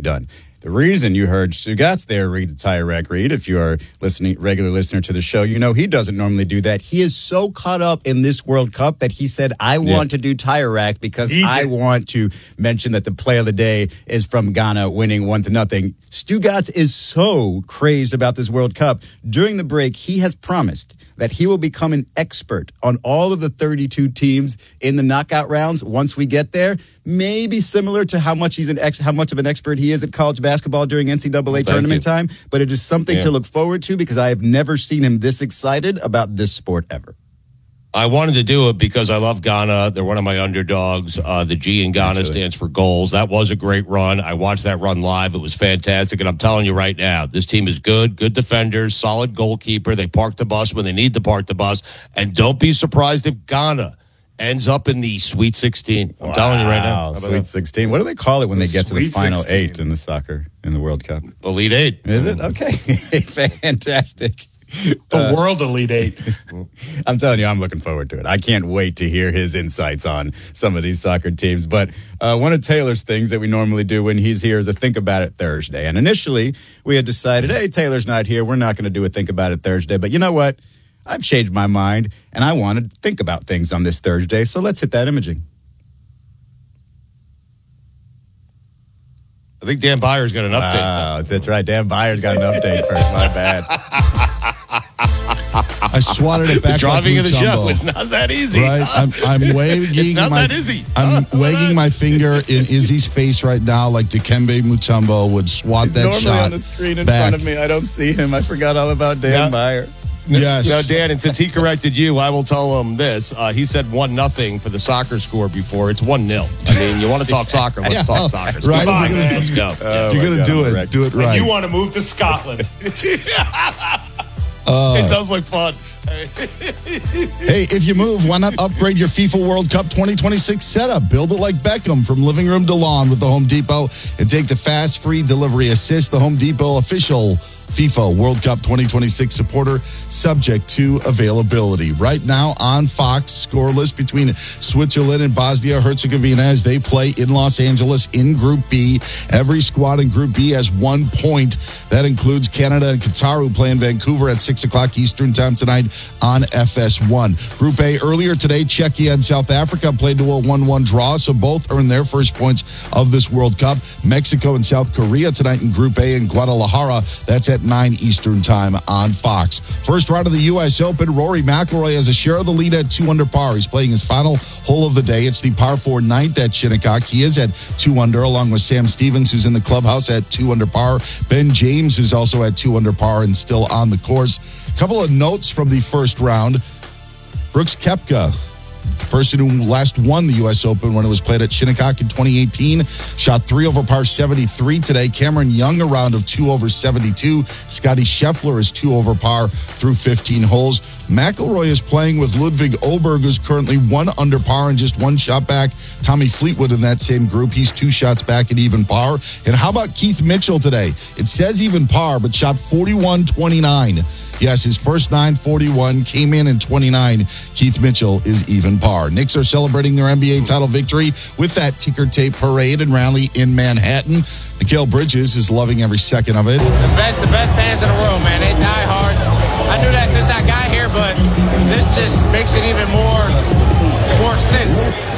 done. The reason you heard Stugotz there read the Tire Rack read, if you are regular listener to the show, you know he doesn't normally do that. He is so caught up in this World Cup that he said, I want to do Tire Rack because I want to mention that the play of the day is from Ghana winning 1-0. Stugotz is so crazed about this World Cup. During the break, he has promised that he will become an expert on all of the 32 teams in the knockout rounds once we get there. Maybe similar to how much how much of an expert he is at college basketball during NCAA tournament time. But it is something to look forward to because I have never seen him this excited about this sport ever. I wanted to do it because I love Ghana. They're one of my underdogs. The G in Ghana stands for goals. That was a great run. I watched that run live. It was fantastic. And I'm telling you right now, this team is good defenders, solid goalkeeper. They park the bus when they need to park the bus. And don't be surprised if Ghana ends up in the Sweet 16. I'm telling you right now. Sweet 16. What do they call it when they get to the final 8 in the World Cup? Elite 8. Is it? Okay. Fantastic. The World Elite 8. I'm telling you, I'm looking forward to it. I can't wait to hear his insights on some of these soccer teams. But one of Taylor's things that we normally do when he's here is a Think About It Thursday. And initially, we had decided, hey, Taylor's not here. We're not going to do a Think About It Thursday. But you know what? I've changed my mind, and I want to think about things on this Thursday. So let's hit that imaging. I think Dan Byer's got an update. That's right. Dan Byer's got an update first. My bad. I swatted it back. The driving like of the show is not that easy. Right? I'm wagging it's not that easy. I'm wagging my finger in Izzy's face right now like Dikembe Mutombo would swat He's that normally shot on the screen in back. front of me. I don't see him. I forgot all about Dan Byer. Yes. No, Dan, and since he corrected you, I will tell him this. He said 1-0 for the soccer score before. It's 1-0. I mean, you want to talk soccer, let's talk soccer. So right. on, man. Let's go. You're going to do it. Do it right. And you want to move to Scotland. It does look fun. Hey, if you move, why not upgrade your FIFA World Cup 2026 setup? Build it like Beckham from living room to lawn with the Home Depot and take the fast, free delivery assist. The Home Depot official FIFA World Cup 2026 supporter, subject to availability. Right now on Fox, scoreless between Switzerland and Bosnia-Herzegovina as they play in Los Angeles in Group B. Every squad in Group B has 1 point. That includes Canada and Qatar, who play in Vancouver at 6 o'clock Eastern time tonight on FS1. Group A earlier today, Czechia and South Africa played to a 1-1 draw, so both earned their first points of this World Cup. Mexico and South Korea tonight in Group A in Guadalajara. That's at 9 Eastern time on Fox. First round of the U.S. Open, Rory McIlroy has a share of the lead at 2 under par. He's playing his final hole of the day. It's the par 4 ninth at Shinnecock. He is at 2 under, along with Sam Stevens, who's in the clubhouse at 2 under par. Ben James is also at 2 under par and still on the course. A couple of notes from the first round. Brooks Koepka, the person who last won the U.S. Open when it was played at Shinnecock in 2018, shot 3 over par 73 today. Cameron Young, a round of 2 over 72. Scotty Scheffler is 2 over par through 15 holes. McIlroy is playing with Ludwig Oberg, who's currently 1 under par and just 1 shot back. Tommy Fleetwood in that same group. He's 2 shots back at even par. And how about Keith Mitchell today? It says even par, but shot 41-29. Yes, his first 9-41 came in 29. Keith Mitchell is even par. Knicks are celebrating their NBA title victory with that ticker tape parade and rally in Manhattan. Mikal Bridges is loving every second of it. The best fans in the world, man. They die hard. I knew that since I got here, but this just makes it even more sense.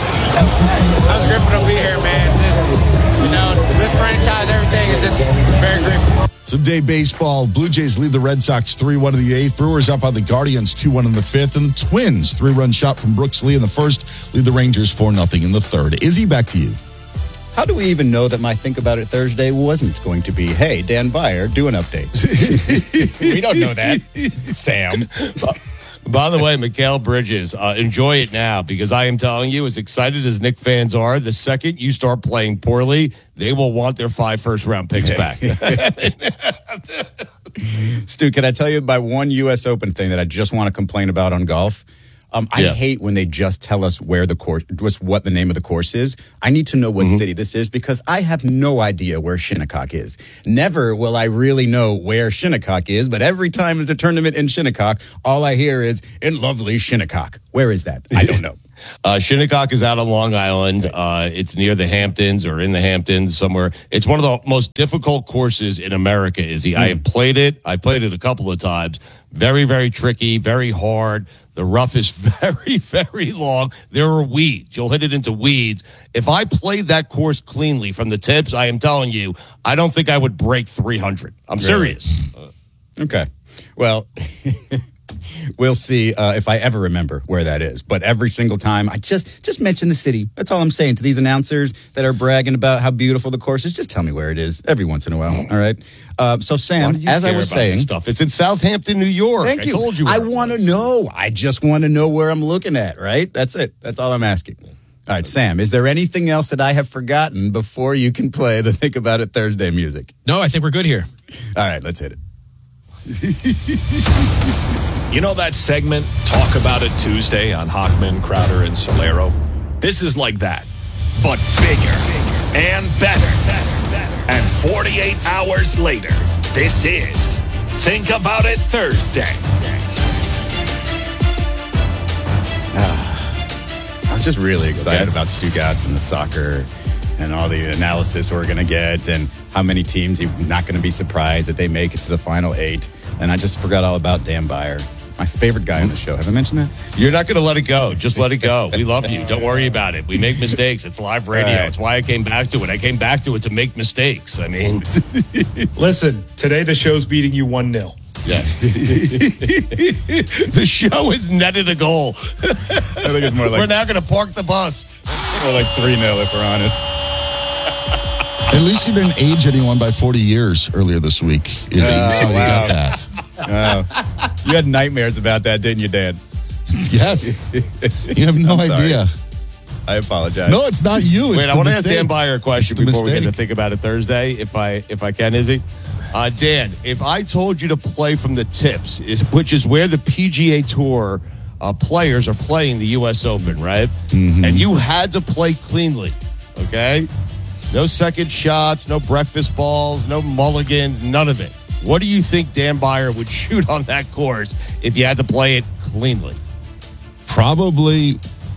I was grateful to be here, man. This franchise, everything is just very grateful. Some day baseball. Blue Jays lead the Red Sox 3-1 in the 8th. Brewers up on the Guardians 2-1 in the 5th. And the Twins, 3-run shot from Brooks Lee in the 1st, lead the Rangers 4-0 in the 3rd. Izzy, back to you. How do we even know that my Think About It Thursday wasn't going to be, hey, Dan Byer, do an update? We don't know that, Sam. By the way, Mikal Bridges, enjoy it now, because I am telling you, as excited as Knicks fans are, the second you start playing poorly, they will want their 5 first-round picks back. Stu, can I tell you my one U.S. Open thing that I just want to complain about on golf? I hate when they just tell us where the course, what the name of the course is. I need to know what city this is because I have no idea where Shinnecock is. Never will I really know where Shinnecock is, but every time there's a tournament in Shinnecock, all I hear is in lovely Shinnecock. Where is that? I don't know. Shinnecock is out on Long Island. It's near the Hamptons or in the Hamptons somewhere. It's one of the most difficult courses in America, Izzy. I have played it. I played it a couple of times. Very, very tricky, very hard. The rough is very, very long. There are weeds. You'll hit it into weeds. If I played that course cleanly from the tips, I am telling you, I don't think I would break 300. I'm serious. Okay. Well, we'll see if I ever remember where that is. But every single time, I just mention the city. That's all I'm saying to these announcers that are bragging about how beautiful the course is. Just tell me where it is every once in a while. All right. So, Sam, as I was saying, stuff. It's in Southampton, New York. Thank you. I told you. I want to know. I just want to know where I'm looking at. Right. That's it. That's all I'm asking. All right, Sam, is there anything else that I have forgotten before you can play the Think About It Thursday music? No, I think we're good here. All right, let's hit it. You know that segment, Talk About It Tuesday on Hochman, Crowder, and Solero? This is like that, but bigger and better. And 48 hours later, this is Think About It Thursday. I was just really excited about Stugatz and the soccer and all the analysis we're going to get and how many teams he's not going to be surprised that they make it to the final 8. And I just forgot all about Dan Byer, my favorite guy on the show. Have I mentioned that? You're not going to let it go. Just let it go. We love you. Don't worry about it. We make mistakes. It's live radio. Right. It's why I came back to it. I came back to it to make mistakes. I mean, Listen, today the show's beating you 1-0. yes. The show has netted a goal. I think it's more We're like, now going to park the bus. more like 3-0 if we're honest. At least you didn't age anyone by 40 years earlier this week. So you got that. You had nightmares about that, didn't you, Dan? Yes. You have no I'm sorry. idea. I apologize. No, it's not you. It's Wait, the I want to ask mistake. Dan Byer a question It's the before we get to mistake. Think About It Thursday, if I can, Izzy. Dan, if I told you to play from the tips, which is where the PGA Tour players are playing the U.S. Open, right? Mm-hmm. And you had to play cleanly, okay? No second shots, no breakfast balls, no mulligans, none of it. What do you think Dan Byer would shoot on that course if you had to play it cleanly? Probably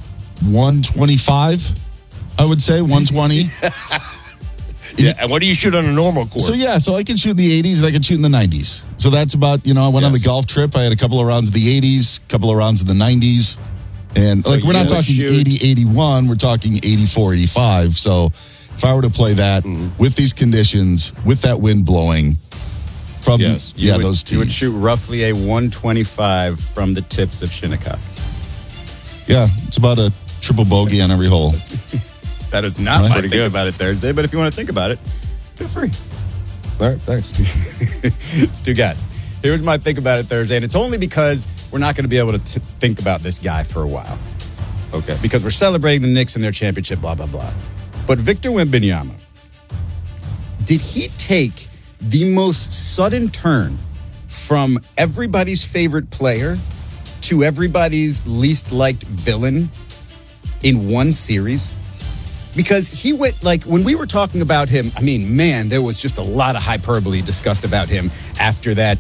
125, I would say, 120. Yeah, and what do you shoot on a normal course? So I can shoot in the 80s and I can shoot in the 90s. So that's about, I went on the golf trip. I had a couple of rounds of the 80s, a couple of rounds of the 90s. And So we're not you would talking shoot- 80, 81. We're talking 84, 85. So if I were to play that with these conditions, with that wind blowing from Yes. those tees. You would shoot roughly a 125 from the tips of Shinnecock. Yeah, it's about a triple bogey on every hole. That is not my Pretty Think good. About It Thursday, but if you want to think about it, feel free. All right, thanks. Stugatz. Here's my Think About It Thursday, and it's only because we're not going to be able to think about this guy for a while. Okay. Because we're celebrating the Knicks and their championship, blah, blah, blah. But Victor Wembanyama, did he take the most sudden turn from everybody's favorite player to everybody's least liked villain in one series? Because he went, when we were talking about him, I mean, man, there was just a lot of hyperbole discussed about him after that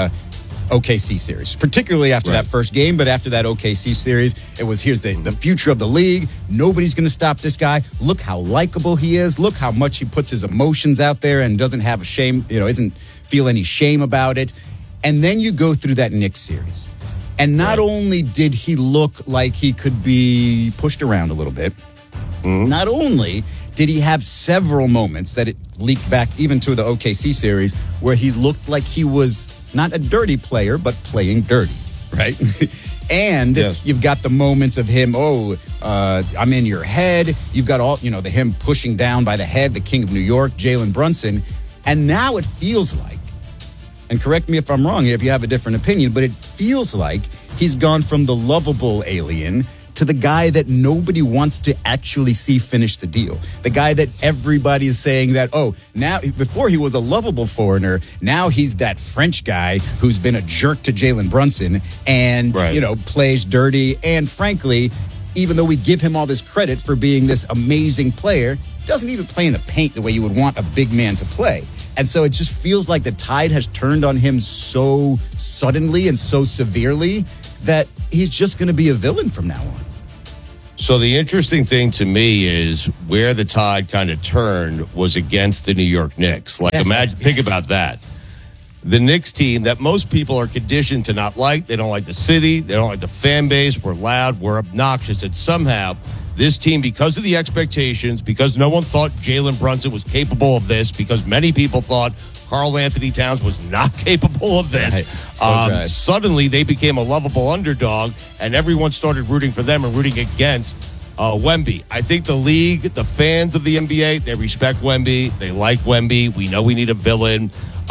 OKC series, particularly after that first game. But after that OKC series, it was, here's the future of the league. Nobody's going to stop this guy. Look how likable he is. Look how much he puts his emotions out there and doesn't have a shame, doesn't feel any shame about it. And then you go through that Knicks series. And not only did he look like he could be pushed around a little bit, not only did he have several moments that it leaked back even to the OKC series where he looked like he was not a dirty player, but playing dirty, right? And you've got the moments of him, I'm in your head. You've got all, the him pushing down by the head, the king of New York, Jalen Brunson. And now it feels like, and correct me if I'm wrong if you have a different opinion, but it feels like he's gone from the lovable alien to the guy that nobody wants to actually see finish the deal. The guy that everybody is saying that, now, before he was a lovable foreigner, now he's that French guy who's been a jerk to Jalen Brunson and, plays dirty. And frankly, even though we give him all this credit for being this amazing player, doesn't even play in the paint the way you would want a big man to play. And so it just feels like the tide has turned on him so suddenly and so severely that he's just going to be a villain from now on. So the interesting thing to me is where the tide kind of turned was against the New York Knicks. Like, think about that. The Knicks team that most people are conditioned to not like. They don't like the city. They don't like the fan base. We're loud. We're obnoxious. And somehow this team, because of the expectations, because no one thought Jalen Brunson was capable of this, because many people thought Karl Anthony Towns was not capable of this, suddenly they became a lovable underdog, and everyone started rooting for them and rooting against Wemby. I think the league, the fans of the NBA, they respect Wemby. They like Wemby. We know we need a villain.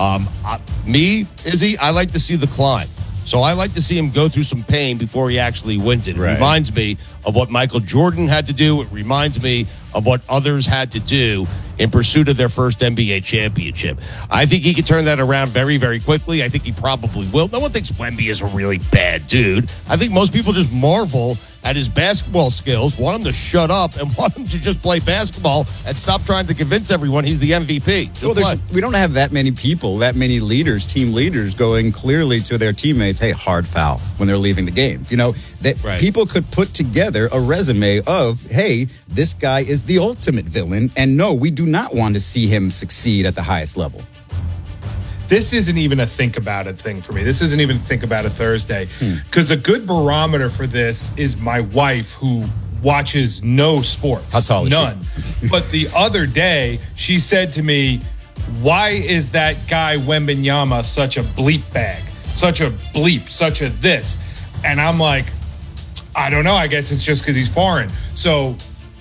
Izzy, I like to see the climb. So I like to see him go through some pain before he actually wins it. It reminds me of what Michael Jordan had to do. It reminds me of what others had to do in pursuit of their first NBA championship. I think he can turn that around very, very quickly. I think he probably will. No one thinks Wemby is a really bad dude. I think most people just marvel at his basketball skills, want him to shut up and want him to just play basketball and stop trying to convince everyone he's the MVP. Well, we don't have that many people, that many leaders, team leaders, going clearly to their teammates, hey, hard foul when they're leaving the game. You know, that people could put together a resume of, hey, this guy is the ultimate villain, and no, we do not want to see him succeed at the highest level. This isn't even a think about it thing for me. This isn't even think about it Thursday. Because a good barometer for this is my wife, who watches no sports. How tall is None. But the other day, she said to me, why is that guy Wembanyama such a bleep bag? Such a bleep, such a this? And I'm like, I don't know. I guess it's just because he's foreign. So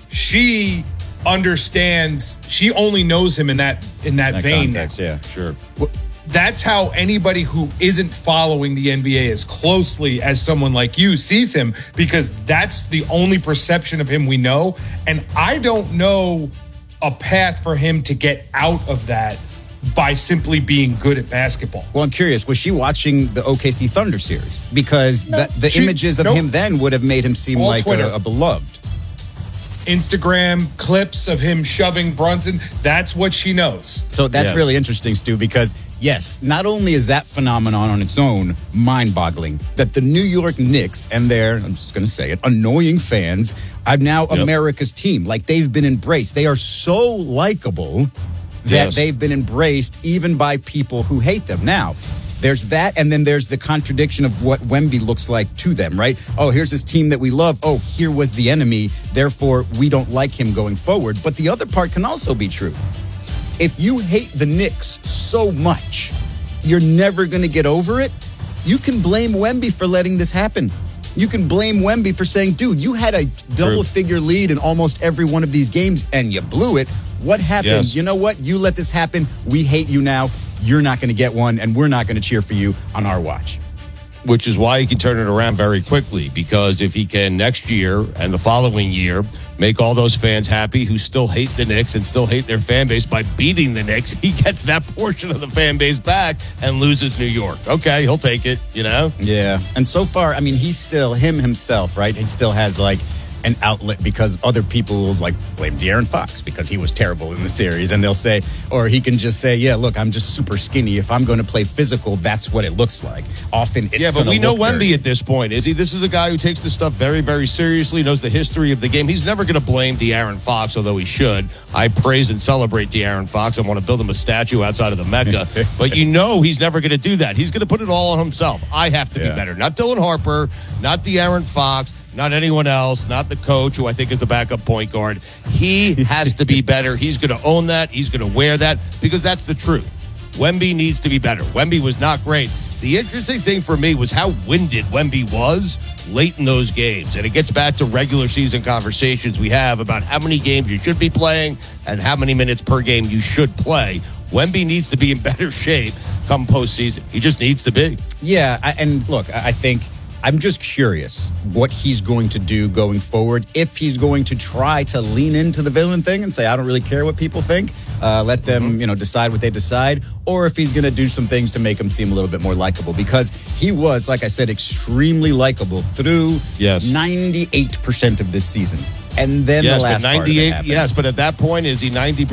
she understands. She only knows him in that vein. Context, yeah, sure. That's how anybody who isn't following the NBA as closely as someone like you sees him, because that's the only perception of him we know. And I don't know a path for him to get out of that by simply being good at basketball. Well, I'm curious, was she watching the OKC Thunder series? Because the images of him then would have made him seem like a beloved. Instagram clips of him shoving Brunson, that's what she knows. So that's really interesting, Stu, because yes, not only is that phenomenon on its own mind-boggling, that the New York Knicks and their, I'm just going to say it, annoying fans are now America's team. Like, they've been embraced. They are so likable that they've been embraced even by people who hate them. Now, there's that, and then there's the contradiction of what Wemby looks like to them, right? Oh, here's this team that we love. Oh, here was the enemy. Therefore, we don't like him going forward. But the other part can also be true. If you hate the Knicks so much, you're never going to get over it. You can blame Wemby for letting this happen. You can blame Wemby for saying, dude, you had a double-figure lead in almost every one of these games, and you blew it. What happened? You know what? You let this happen. We hate you now. You're not going to get one, and we're not going to cheer for you on our watch. Which is why he can turn it around very quickly, because if he can next year and the following year make all those fans happy who still hate the Knicks and still hate their fan base by beating the Knicks, he gets that portion of the fan base back and loses New York. Okay, he'll take it, you know? Yeah, and so far, I mean, he's still himself, right? He still has, like, an outlet, because other people will like blame De'Aaron Fox because he was terrible in the series, and they'll say, or he can just say, yeah, look, I'm just super skinny. If I'm going to play physical, that's what it looks like. Often it's but we know Wemby at this point, is he? This is a guy who takes this stuff very, very seriously, knows the history of the game. He's never going to blame De'Aaron Fox, although he should. I praise and celebrate De'Aaron Fox. I want to build him a statue outside of the Mecca. But you know he's never going to do that. He's going to put it all on himself. I have to be better. Not Dylan Harper, not De'Aaron Fox, not anyone else, not the coach, who I think is the backup point guard. He has to be better. He's going to own that. He's going to wear that, because that's the truth. Wemby needs to be better. Wemby was not great. The interesting thing for me was how winded Wemby was late in those games. And it gets back to regular season conversations we have about how many games you should be playing and how many minutes per game you should play. Wemby needs to be in better shape come postseason. He just needs to be. Yeah, and look, I think I'm just curious what he's going to do going forward. If he's going to try to lean into the villain thing and say, I don't really care what people think, let them, decide what they decide, or if he's going to do some things to make him seem a little bit more likable, because he was, like I said, extremely likable through 98% of this season. And then the last part of it happened. Yes, but at that point, is he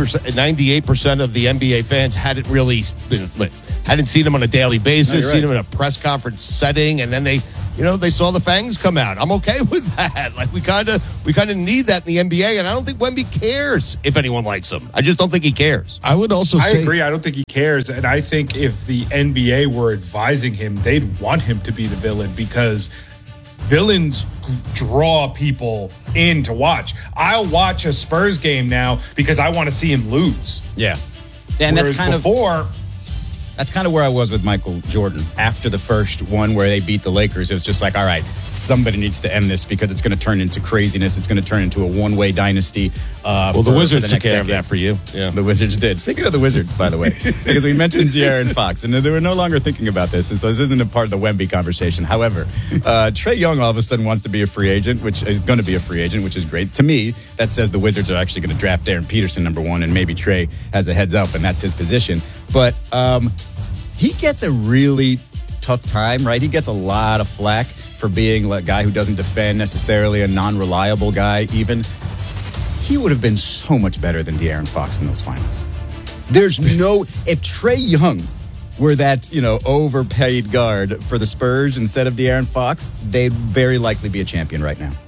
98% of the NBA fans hadn't seen him on a daily basis, seen him in a press conference setting, and then they they saw the fangs come out. I'm okay with that. Like we kind of need that in the NBA, and I don't think Wemby cares if anyone likes him. I just don't think he cares. I would also say, I agree. I don't think he cares, and I think if the NBA were advising him, they'd want him to be the villain because villains draw people in to watch. I'll watch a Spurs game now because I want to see him lose. Yeah. And Whereas that's kind of where I was with Michael Jordan. After the first one where they beat the Lakers, it was just like, all right, somebody needs to end this because it's going to turn into craziness. It's going to turn into a one-way dynasty. The Wizards took care of that for you. Yeah. The Wizards did. Speaking of the Wizards, by the way, because we mentioned De'Aaron Fox, and they were no longer thinking about this, and so this isn't a part of the Wemby conversation. However, Trae Young all of a sudden wants to be a free agent, which is going to be a free agent, which is great. To me, that says the Wizards are actually going to draft Darren Peterson, number one, and maybe Trae has a heads up, and that's his position. But he gets a really tough time, right? He gets a lot of flack for being a guy who doesn't defend necessarily, a non-reliable guy even. He would have been so much better than De'Aaron Fox in those finals. If Trae Young were that, overpaid guard for the Spurs instead of De'Aaron Fox, they'd very likely be a champion right now.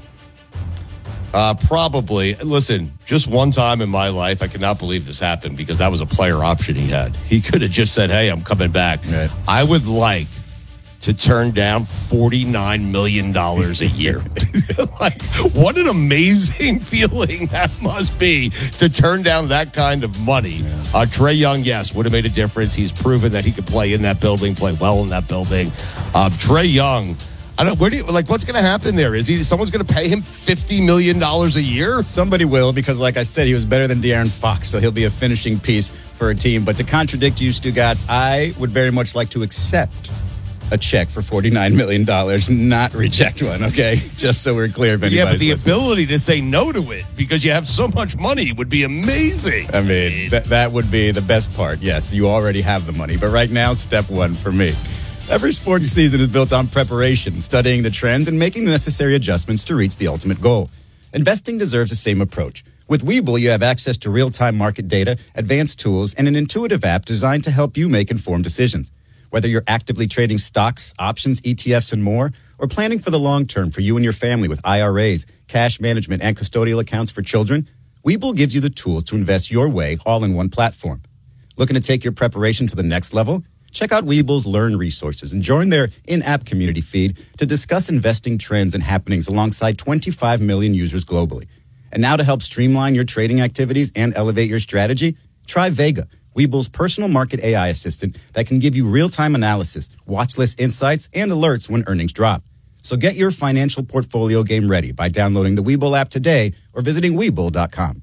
Probably. Listen, just one time in my life, I cannot believe this happened because that was a player option he had. He could have just said, hey, I'm coming back. Right. I would like to turn down $49 million a year. Like, what an amazing feeling that must be to turn down that kind of money. Yeah. Trae Young, yes, would have made a difference. He's proven that he could play in that building, play well in that building. Trae Young, what's going to happen there? Someone's going to pay him $50 million a year? Somebody will, because like I said, he was better than De'Aaron Fox, so he'll be a finishing piece for a team. But to contradict you, Stugotz, I would very much like to accept a check for $49 million, not reject one, okay? Just so we're clear if anybody's Yeah, but the listening. ability to say no to it because you have so much money would be amazing. I mean, that would be the best part. Yes, you already have the money. But right now, step one for me. Every sports season is built on preparation, studying the trends, and making the necessary adjustments to reach the ultimate goal. Investing deserves the same approach. With Webull, you have access to real-time market data, advanced tools, and an intuitive app designed to help you make informed decisions. Whether you're actively trading stocks, options, ETFs, and more, or planning for the long term for you and your family with IRAs, cash management, and custodial accounts for children, Webull gives you the tools to invest your way all in one platform. Looking to take your preparation to the next level? Check out Webull's Learn resources and join their in-app community feed to discuss investing trends and happenings alongside 25 million users globally. And now to help streamline your trading activities and elevate your strategy, try Vega, Webull's personal market AI assistant that can give you real-time analysis, watch list insights, and alerts when earnings drop. So get your financial portfolio game ready by downloading the Webull app today or visiting Webull.com.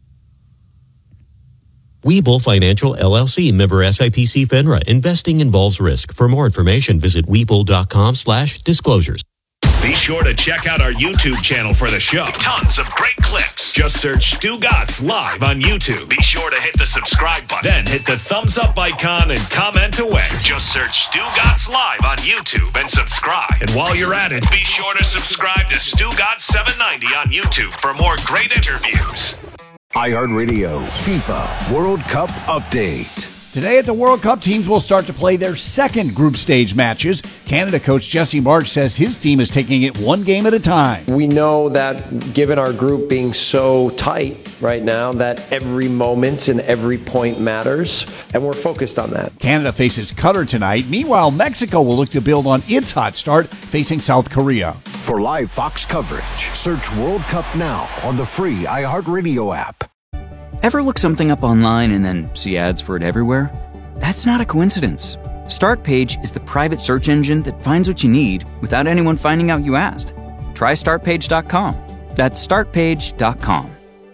Webull Financial LLC, member SIPC FINRA. Investing involves risk. For more information, visit Webull.com/disclosures. Be sure to check out our YouTube channel for the show. Tons of great clips. Just search Stugotz Live on YouTube. Be sure to hit the subscribe button. Then hit the thumbs up icon and comment away. Just search Stugotz Live on YouTube and subscribe. And while you're at it, be sure to subscribe to Stugotz 790 on YouTube for more great interviews. iHeartRadio FIFA World Cup Update. Today at the World Cup, teams will start to play their second group stage matches. Canada coach Jesse Marsch says his team is taking it one game at a time. We know that given our group being so tight right now, that every moment and every point matters, and we're focused on that. Canada faces Qatar tonight. Meanwhile, Mexico will look to build on its hot start, facing South Korea. For live Fox coverage, search World Cup now on the free iHeartRadio app. Ever look something up online and then see ads for it everywhere? That's not a coincidence. Startpage is the private search engine that finds what you need without anyone finding out you asked. Try Startpage.com. That's Startpage.com.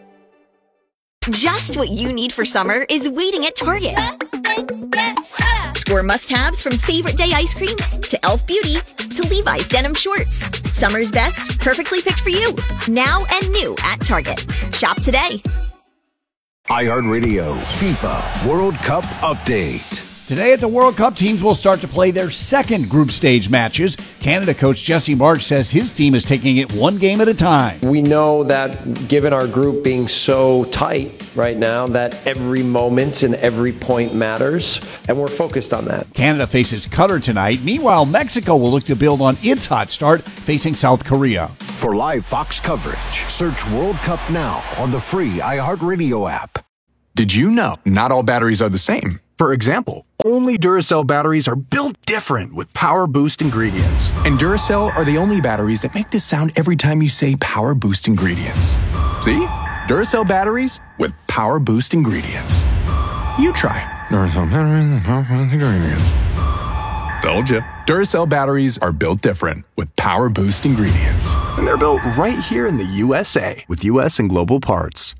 Just what you need for summer is waiting at Target. Score must-haves from Favorite Day ice cream to Elf Beauty to Levi's denim shorts. Summer's best, perfectly picked for you. Now and new at Target. Shop today. iHeartRadio FIFA World Cup Update. Today at the World Cup, teams will start to play their second group stage matches. Canada coach Jesse Marsch says his team is taking it one game at a time. We know that given our group being so tight right now, that every moment and every point matters, and we're focused on that. Canada faces Qatar tonight. Meanwhile, Mexico will look to build on its hot start, facing South Korea. For live Fox coverage, search World Cup now on the free iHeartRadio app. Did you know not all batteries are the same? For example, only Duracell batteries are built different with Power Boost ingredients. And Duracell are the only batteries that make this sound every time you say Power Boost ingredients. See? Duracell batteries with Power Boost ingredients. You try. Duracell batteries with Power Boost ingredients. Told you. Duracell batteries are built different with Power Boost ingredients. And they're built right here in the USA with US and global parts.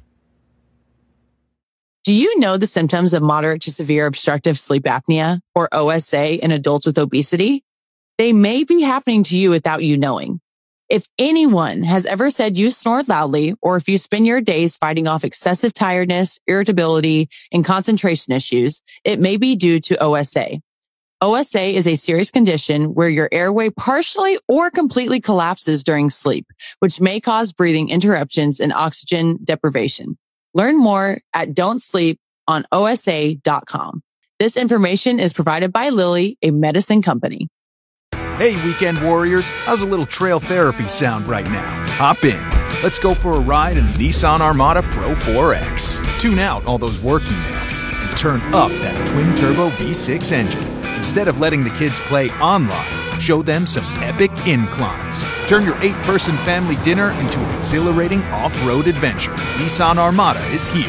Do you know the symptoms of moderate to severe obstructive sleep apnea, or OSA, in adults with obesity? They may be happening to you without you knowing. If anyone has ever said you snore loudly, or if you spend your days fighting off excessive tiredness, irritability, and concentration issues, it may be due to OSA. OSA is a serious condition where your airway partially or completely collapses during sleep, which may cause breathing interruptions and oxygen deprivation. Learn more at don'tsleeponosa.com. This information is provided by Lilly, a medicine company. Hey, weekend warriors, how's a little trail therapy sound right now? Hop in. Let's go for a ride in the Nissan Armada Pro 4X. Tune out all those work emails and turn up that twin-turbo V6 engine. Instead of letting the kids play online, show them some epic inclines. Turn your 8-person family dinner into an exhilarating off-road adventure. Nissan Armada is here.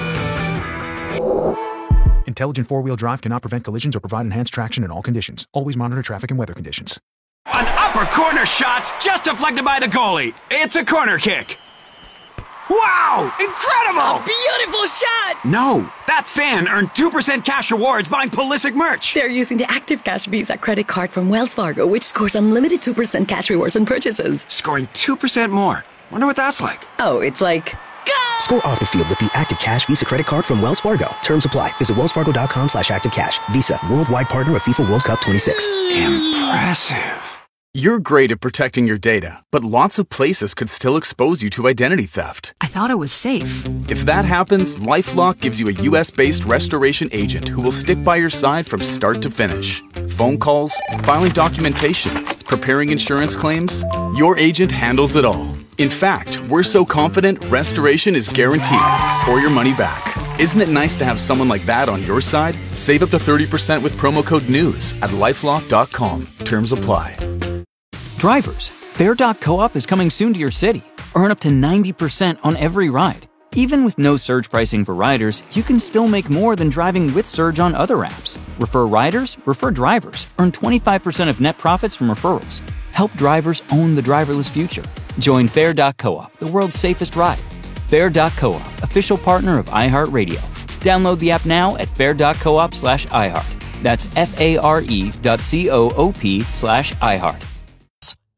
Intelligent four-wheel drive cannot prevent collisions or provide enhanced traction in all conditions. Always monitor traffic and weather conditions. An upper corner shot's just deflected by the goalie. It's a corner kick. Wow! Incredible! A beautiful shot! No, that fan earned 2% cash rewards buying Pulisic merch. They're using the Active Cash Visa credit card from Wells Fargo, which scores unlimited 2% cash rewards on purchases. Scoring 2% more. Wonder what that's like. Oh, it's like... Go! Score off the field with the Active Cash Visa credit card from Wells Fargo. Terms apply. Visit wellsfargo.com/activecash. Visa, worldwide partner of FIFA World Cup 26. Impressive. You're great at protecting your data, but lots of places could still expose you to identity theft. I thought it was safe. If that happens, LifeLock gives you a US-based restoration agent who will stick by your side from start to finish. Phone calls, filing documentation, preparing insurance claims, your agent handles it all. In fact, we're so confident restoration is guaranteed or your money back. Isn't it nice to have someone like that on your side? Save up to 30% with promo code NEWS at LifeLock.com. Terms apply. Drivers, Fair.coop is coming soon to your city. Earn up to 90% on every ride. Even with no surge pricing for riders, you can still make more than driving with surge on other apps. Refer riders, refer drivers. Earn 25% of net profits from referrals. Help drivers own the driverless future. Join Fair.coop, the world's safest ride. Fair.coop, official partner of iHeartRadio. Download the app now at fair.coop/iHeart. That's FARE.coop/iHeart.